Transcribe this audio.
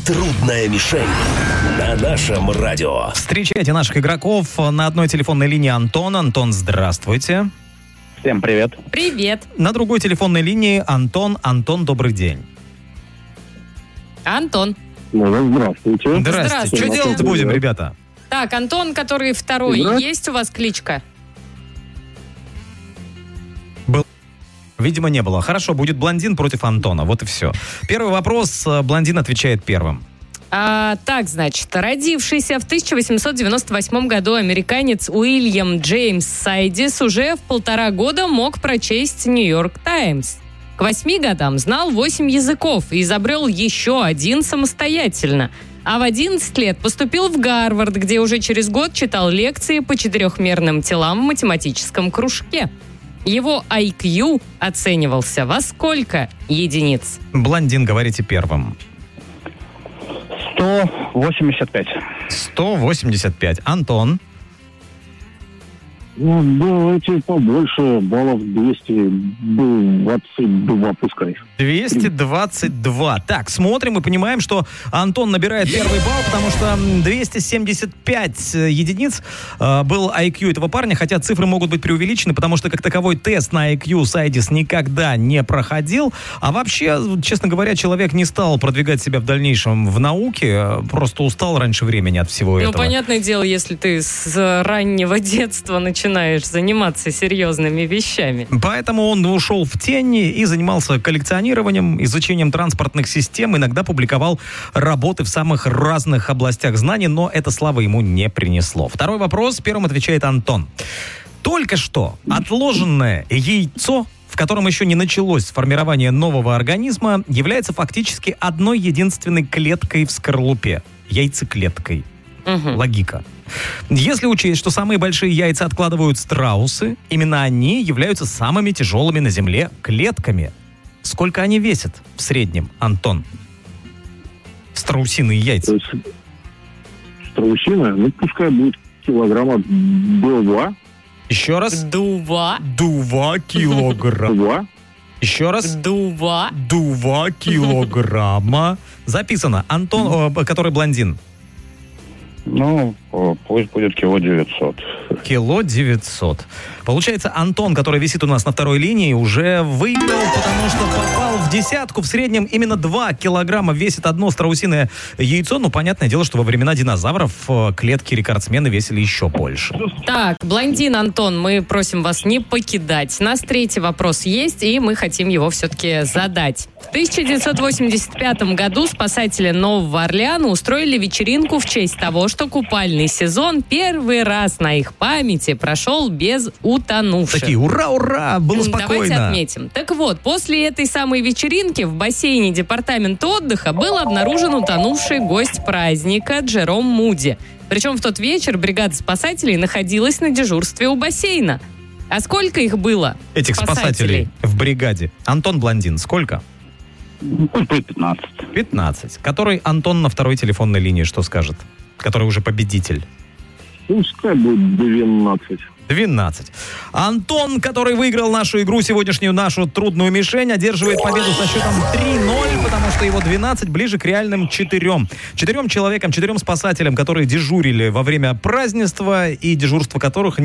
Трудная мишень на нашем радио. Встречайте наших игроков. На одной телефонной линии Антон. Антон, здравствуйте. Всем привет. Привет. На другой телефонной линии Антон. Антон, добрый день. Антон. Здравствуйте. Здрасте. Что делать будем, ребята? Так, Антон, который второй. Есть у вас кличка? Видимо, не было. Хорошо, будет блондин против Антона. Вот и все. Первый вопрос. Блондин отвечает первым. Так, значит, родившийся в 1898 году американец Уильям Джеймс Сайдис уже в 1,5 года мог прочесть «Нью-Йорк Таймс». К 8 годам знал 8 языков и изобрел еще один самостоятельно. А в 11 лет поступил в Гарвард, где уже через год читал лекции по четырехмерным телам в математическом кружке. Его IQ оценивался во сколько единиц? Блондин, говорите первым. 185. 185. Антон. Давайте побольше, баллов 222 пускай. 222. Так, смотрим и понимаем, что Антон набирает первый балл, потому что 275 единиц был IQ этого парня, хотя цифры могут быть преувеличены, потому что как таковой тест на IQ Сайдис никогда не проходил. А вообще, честно говоря, человек не стал продвигать себя в дальнейшем в науке, просто устал раньше времени от всего этого. Ну, понятное дело, если ты с раннего детства начинаешь заниматься серьезными вещами. Поэтому он ушел в тень и занимался коллекционированием, изучением транспортных систем, иногда публиковал работы в самых разных областях знаний, но это славы ему не принесло. Второй вопрос, первым отвечает Антон. Только что отложенное яйцо, в котором еще не началось формирование нового организма, является фактически одной единственной клеткой в скорлупе. Яйцеклеткой. Логика. Если учесть, что самые большие яйца откладывают страусы, именно они являются самыми тяжелыми на Земле клетками. Сколько они весят в среднем, Антон? Страусиные яйца. Страусиная? Ну, пускай будет килограмма 2. Еще раз. 2 килограмма. 2. Еще раз. 2 килограмма. Записано. Антон, который блондин. Ну, пусть будет кило 900. Кило 900. Получается, Антон, который висит у нас на второй линии, уже выиграл, потому что попал в десятку. В среднем именно 2 килограмма весит одно страусиное яйцо. Ну, понятное дело, что во времена динозавров клетки-рекордсмены весили еще больше. Так, блондин Антон, мы просим вас не покидать. У нас третий вопрос есть, и мы хотим его все-таки задать. В 1985 году спасатели Нового Орлеана устроили вечеринку в честь того, что купальный сезон первый раз на их памяти прошел без утонувших. Такие, ура, ура, было спокойно. Давайте отметим. Так вот, после этой самой вечеринки в бассейне департамента отдыха был обнаружен утонувший гость праздника Джером Муди. Причем в тот вечер бригада спасателей находилась на дежурстве у бассейна. А сколько их было? Этих спасателей в бригаде. Антон блондин, сколько? 15. 15. Который Антон на второй телефонной линии что скажет? Который уже победитель. Пускай будет 12. 12. Антон, который выиграл нашу игру сегодняшнюю, нашу трудную мишень, одерживает победу со счетом 3-0, потому что его 12 ближе к реальным 4. 4 человекам, 4 спасателям, которые дежурили во время празднества и дежурство которых